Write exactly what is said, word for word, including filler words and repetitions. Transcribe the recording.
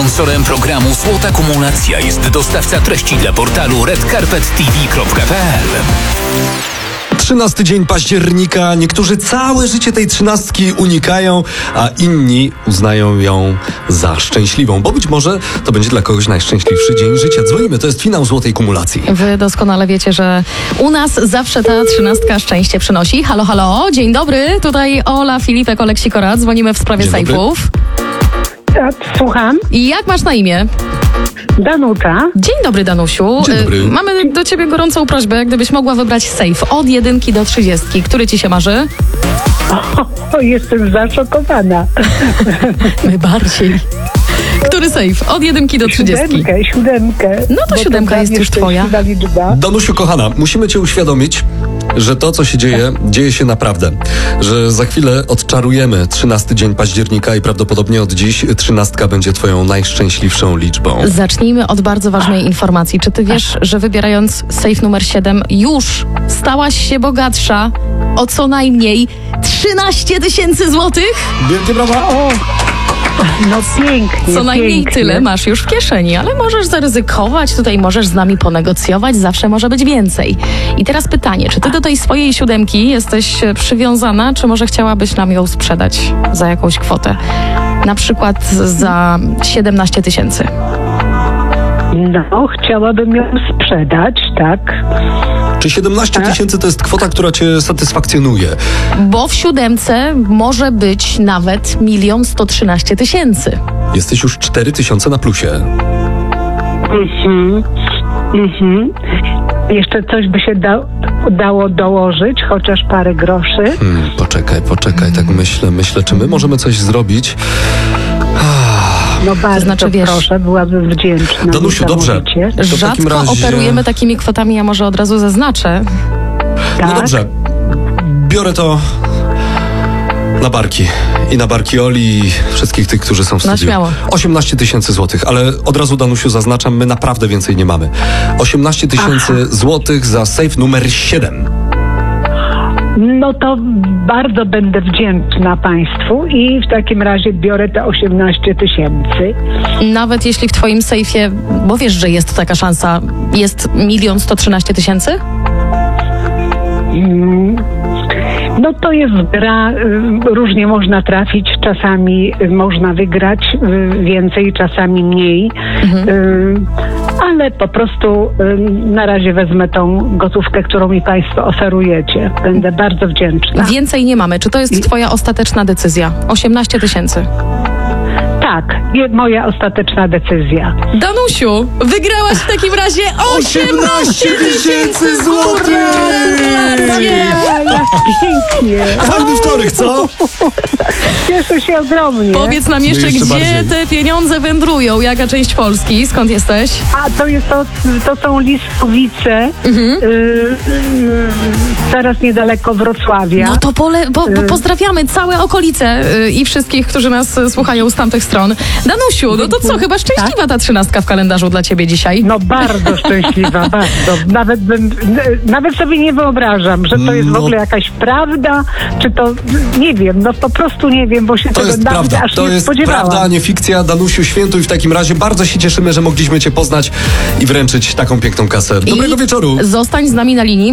Sponsorem programu Złota Kumulacja jest dostawca treści dla portalu red carpet t v kropka p l. trzynasty dzień października. Niektórzy całe życie tej trzynastki unikają, a inni uznają ją za szczęśliwą, bo być może to będzie dla kogoś najszczęśliwszy dzień życia. Dzwonimy, to jest finał Złotej Kumulacji. Wy doskonale wiecie, że u nas zawsze ta trzynastka szczęście przynosi. Halo, halo, dzień dobry. Tutaj Ola, Filipek, Oleksikorat. Dzwonimy w sprawie Dzień dobry. sejfów. Słucham. I jak masz na imię? Danuta. Dzień dobry, Danusiu. Dzień dobry. Y, Mamy do ciebie gorącą prośbę, gdybyś mogła wybrać sejf od jedynki do trzydziestki. Który ci się marzy? O, jestem zaszokowana. My bardziej. Który sejf? Od jedynki do trzydziestki. Siódemkę, siódemkę. No to Bo siódemka dla jest mnie już twoja. szczęśliwa liczba. Danusiu, kochana, musimy cię uświadomić, że to, co się dzieje, dzieje się naprawdę. Że za chwilę odczarujemy trzynasty dzień października i prawdopodobnie od dziś trzynastka będzie twoją najszczęśliwszą liczbą. Zacznijmy od bardzo ważnej informacji. Czy ty wiesz, że wybierając sejf numer siedem już stałaś się bogatsza o co najmniej trzynaście tysięcy złotych? Wielkie brawa! O, no pięknie, Co najmniej pięknie. tyle masz już w kieszeni, ale możesz zaryzykować, tutaj możesz z nami ponegocjować, zawsze może być więcej. I teraz pytanie, czy ty do tej swojej siódemki jesteś przywiązana, czy może chciałabyś nam ją sprzedać za jakąś kwotę? Na przykład za siedemnaście tysięcy. No, chciałabym ją sprzedać, tak. Czy siedemnaście tysięcy to jest kwota, która cię satysfakcjonuje? Bo w siódemce może być nawet milion sto trzynaście tysięcy. Jesteś już cztery tysiące na plusie. Mhm. Mhm. Jeszcze coś by się da, dało dołożyć, chociaż parę groszy. Hmm, poczekaj, poczekaj, tak myślę, myślę, czy my możemy coś zrobić? No bardzo znaczy, wiesz- proszę, byłabym wdzięczna. Danusiu, dobrze. niesamowicie. To w Rzadko takim razie- operujemy takimi kwotami, ja może od razu zaznaczę. Tak. No dobrze, biorę to na barki. I na barki Oli i wszystkich tych, którzy są w No studiu. śmiało. osiemnaście tysięcy złotych, ale od razu, Danusiu, zaznaczam, my naprawdę więcej nie mamy. osiemnaście tysięcy złotych za sejf numer siedem. No to bardzo będę wdzięczna Państwu i w takim razie biorę te osiemnaście tysięcy. Nawet jeśli w twoim sejfie, bo wiesz, że jest taka szansa, jest milion sto trzynaście tysięcy? Mm. No to jest gra, y, różnie można trafić, czasami y, można wygrać y, więcej, czasami mniej, y, ale po prostu y, na razie wezmę tą gotówkę, którą mi Państwo oferujecie. Będę bardzo wdzięczna. Więcej nie mamy. Czy to jest twoja ostateczna decyzja? osiemnaście tysięcy. Tak, je- moja ostateczna decyzja. Danusiu, wygrałaś w takim razie osiemnaście tysięcy złotych! Gratulacje! Pięknie. Fajny wtorek, co? Cieszę się ogromnie. Powiedz nam jeszcze, jeszcze gdzie bardziej. te pieniądze wędrują? Jaka część Polski? Skąd jesteś? A to jest to, to są Liskowice, Mhm. y, y, zaraz niedaleko Wrocławia. No to pole, po, po, pozdrawiamy całe okolice y, i wszystkich, którzy nas y, słuchają z tamtych stron. Danusiu, no to co, chyba szczęśliwa ta trzynastka w kalendarzu dla ciebie dzisiaj. No bardzo szczęśliwa, bardzo. Nawet bym, nawet sobie nie wyobrażam, że to jest w No. ogóle jakaś prawda, czy to, nie wiem, no po prostu nie wiem, bo się To tego jest nawet prawda, aż to nie jest spodziewałam. prawda, a nie fikcja. Danusiu, świętuj w takim razie. Bardzo się cieszymy, że mogliśmy cię poznać i wręczyć taką piękną kasę. Dobrego I wieczoru. Zostań z nami na linii.